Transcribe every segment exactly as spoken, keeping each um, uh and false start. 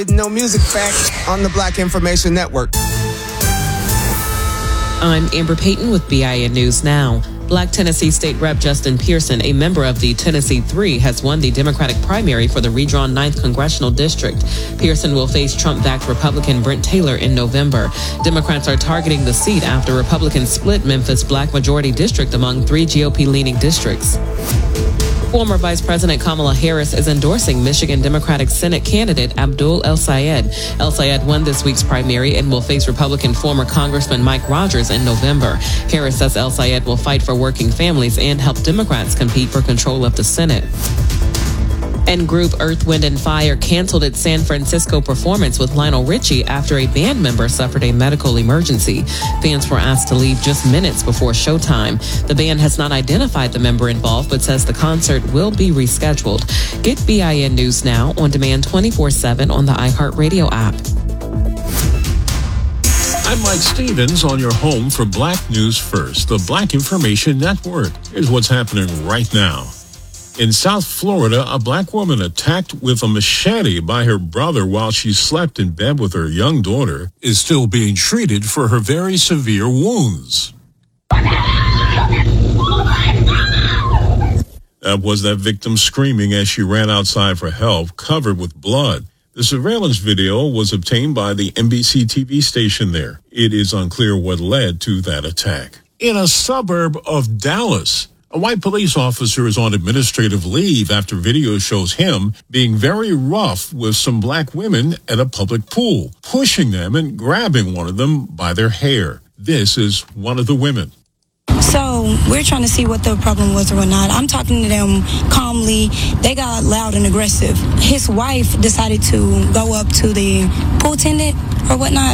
No Music Facts on the Black Information Network. I'm Amber Payton with B I N News Now. Black Tennessee State Rep Justin Pearson, a member of the Tennessee Three, has won the Democratic primary for the redrawn ninth Congressional District. Pearson will face Trump-backed Republican Brent Taylor in November. Democrats are targeting the seat after Republicans split Memphis' black majority district among three G O P-leaning districts. Former Vice President Kamala Harris is endorsing Michigan Democratic Senate candidate Abdul El-Sayed. El-Sayed won this week's primary and will face Republican former Congressman Mike Rogers in November. Harris says El-Sayed will fight for working families and help Democrats compete for control of the Senate. And group Earth, Wind and Fire canceled its San Francisco performance with Lionel Richie after a band member suffered a medical emergency. Fans were asked to leave just minutes before showtime. The band has not identified the member involved, but says the concert will be rescheduled. Get B I N News Now on demand twenty-four seven on the iHeartRadio app. I'm Mike Stevens on your home for Black News First, the Black Information Network. Here's what's happening right now. In South Florida, a black woman attacked with a machete by her brother while she slept in bed with her young daughter is still being treated for her very severe wounds. That was that victim screaming as she ran outside for help, covered with blood. The surveillance video was obtained by the N B C T V station there. It is unclear what led to that attack. In a suburb of Dallas, a white police officer is on administrative leave after video shows him being very rough with some black women at a public pool, pushing them and grabbing one of them by their hair. This is one of the women. So we're trying to see what the problem was or whatnot. I'm talking to them calmly. They got loud and aggressive. His wife decided to go up to the pool attendant or whatnot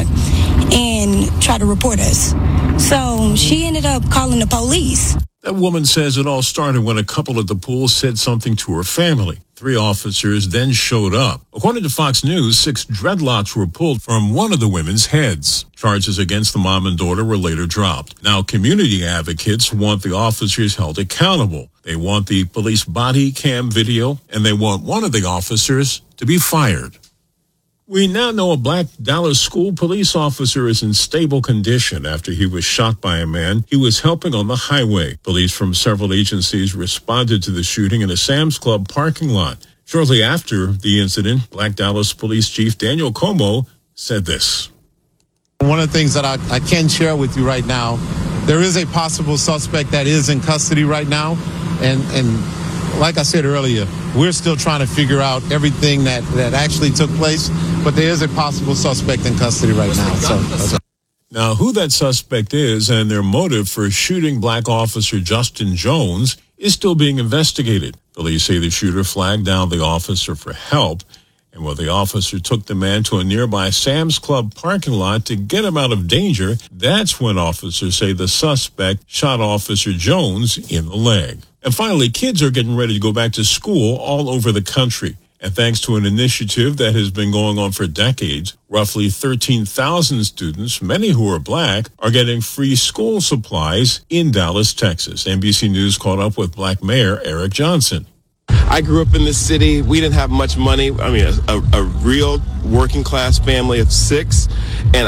and try to report us. So she ended up calling the police. That woman says it all started when a couple at the pool said something to her family. Three officers then showed up. According to Fox News, six dreadlocks were pulled from one of the women's heads. Charges against the mom and daughter were later dropped. Now, community advocates want the officers held accountable. They want the police body cam video, and they want one of the officers to be fired. We now know a black Dallas school police officer is in stable condition after he was shot by a man he was helping on the highway. Police from several agencies responded to the shooting in a Sam's Club parking lot. Shortly after the incident, Black Dallas Police Chief Daniel Como said this. One of the things that I, I can share with you right now, there is a possible suspect that is in custody right now, and and like I said earlier, we're still trying to figure out everything that, that actually took place, but there is a possible suspect in custody right now. So, now, who that suspect is and their motive for shooting black officer Justin Jones is still being investigated. Police say the shooter flagged down the officer for help, and when the officer took the man to a nearby Sam's Club parking lot to get him out of danger, that's when officers say the suspect shot Officer Jones in the leg. And finally, kids are getting ready to go back to school all over the country. And thanks to an initiative that has been going on for decades, roughly thirteen thousand students, many who are black, are getting free school supplies in Dallas, Texas. N B C News caught up with Black Mayor Eric Johnson. I grew up in this city. We didn't have much money. I mean, a, a, a real working class family of six. And